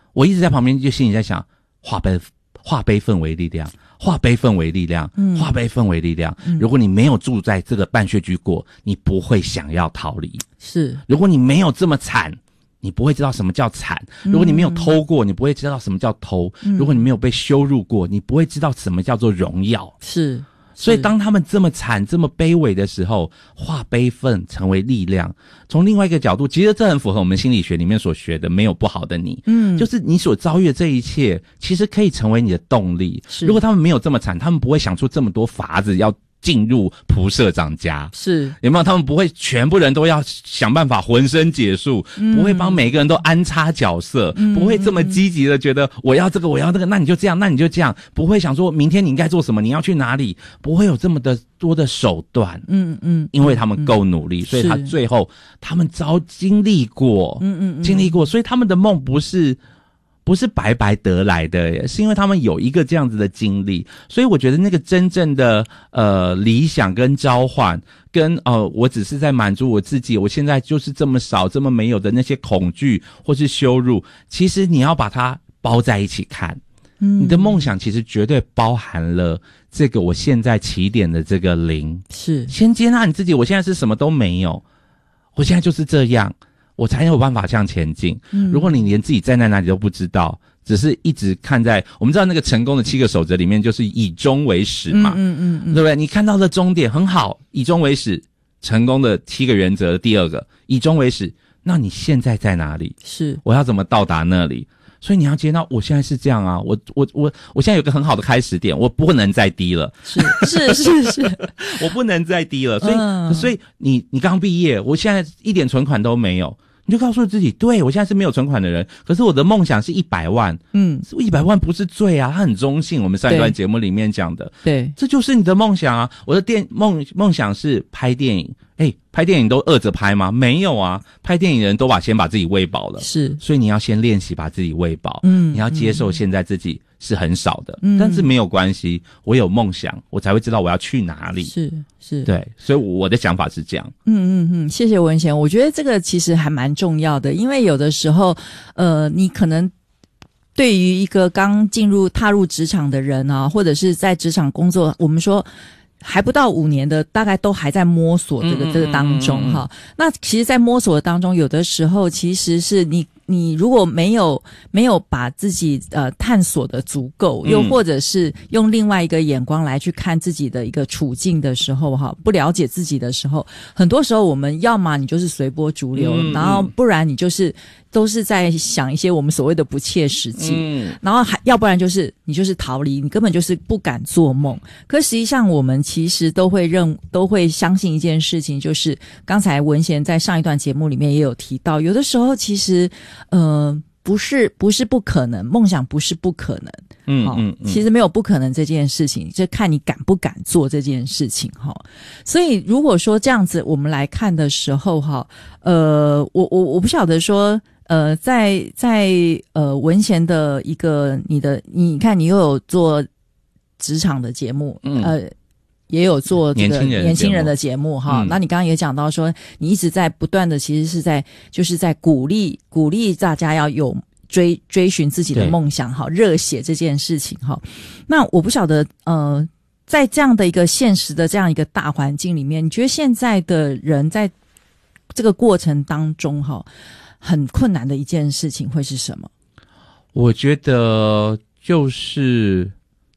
我一直在旁边就心里在想，化悲愤为力量，化悲愤为力量，化悲愤为力量。如果你没有住在这个半穴居过，你不会想要逃离。 是， 如果你没有这么惨，你不会知道什么叫惨。如果你没有偷过，你不会知道什么叫偷。如果你没有被羞辱过，你不会知道什么叫做荣耀。 是。 所以当他们这么惨这么卑微的时候，化悲愤成为力量。从另外一个角度，其实这很符合我们心理学里面所学的没有不好的你，就是你所遭遇的这一切其实可以成为你的动力。如果他们没有这么惨，他们不会想出这么多法子要进入蒲社长家， 是有没有？他们不会全部人都要想办法浑身解数，不会帮每个人都安插角色，不会这么积极的觉得我要这个我要这个，那你就这样，那你就这样，不会想说明天你应该做什么，你要去哪里，不会有这么的多的手段。因为他们够努力，所以他最后他们经历过，经历过，所以他们的梦不是白白得来的，是因为他们有一个这样子的经历。所以我觉得那个真正的理想跟召唤跟我只是在满足我自己，我现在就是这么少这么没有的那些恐惧或是羞辱，其实你要把它包在一起看。你的梦想其实绝对包含了这个我现在起点的这个零，是先接纳你自己，我现在是什么都没有，我现在就是这样，我才有办法向前进。如果你连自己站在哪里都不知道，只是一直看在我们知道那个成功的7个守则里面就是以终为始嘛，对不对？你看到的终点很好，以终为始，成功的7个原则的第2个以终为始，那你现在在哪里？是我要怎么到达那里？所以你要接纳我现在是这样啊，我现在有个很好的开始点，我不能再低了。是我不能再低了。所以你刚毕业，我现在一点存款都没有，你就告诉自己，对，我现在是没有存款的人，可是我的梦想是100万。100万不是罪啊，它很中性，我们上一段节目里面讲的。对，这就是你的梦想啊。我的梦想是拍电影。拍电影都饿着拍吗？没有啊，拍电影的人都先把自己喂饱了。是，所以你要先练习把自己喂饱。你要接受现在自己是很少的，但是没有关系，我有梦想，我才会知道我要去哪里。是，对，所以我的想法是这样。 谢谢文贤，我觉得这个其实还蛮重要的，因为有的时候，你可能对于一个刚踏入职场的人啊，或者是在职场工作，我们说还不到5年的，大概都还在摸索这个当中哈。那其实在摸索的当中，有的时候其实是你如果没有把自己探索的足够，又或者是用另外一个眼光来去看自己的一个处境的时候哈，不了解自己的时候，很多时候我们要么你就是随波逐流，然后不然你都是在想一些我们所谓的不切实际，然后要不然就是你就是逃离，你根本就是不敢做梦。可实际上我们其实都会相信一件事情，就是刚才文贤在上一段节目里面也有提到，有的时候其实不是不可能，梦想不是不可能。其实没有不可能这件事情，就看你敢不敢做这件事情哈。所以如果说这样子我们来看的时候哈，我不晓得说在文贤的一个你看你又有做职场的节目，也有做这个年轻人的节目哈。那你刚刚也讲到说，你一直在不断的，其实是就是在鼓励大家要有追寻自己的梦想哈，热血这件事情哈。那我不晓得在这样的一个现实的这样一个大环境里面，你觉得现在的人在这个过程当中哈，很困难的一件事情会是什么？ 我觉得就是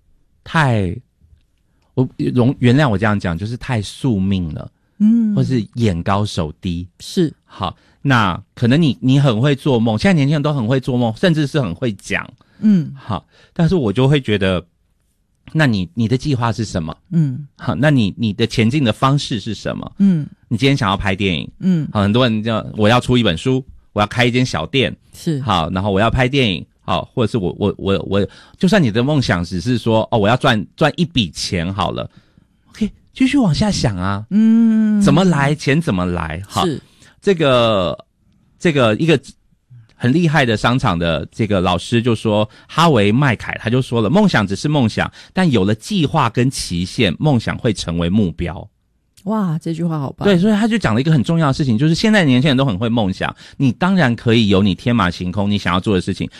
原谅我这样讲，就是太宿命了，或是眼高手低。是，好，那可能你很会做梦，现在年轻人都很会做梦，甚至是很会讲，好，但是我就会觉得，那你的计划是什么？好，那你的前进的方式是什么？你今天想要拍电影，好，很多人我要出一本书，我要开一间小店，是，好，然后我要拍电影。好，或者是我，就算你的梦想只是说我要赚一笔钱好了 ，OK， 继续往下想啊，怎么来钱怎么来，好，这个一个很厉害的商场的这个老师就说，哈维麦凯他就说了，梦想只是梦想，但有了计划跟期限，梦想会成为目标。 哇，这句话好棒。 对，所以他就讲了一个很重要的事情，就是现在年轻人都很会梦想，你当然可以有你天马行空你想要做的事情，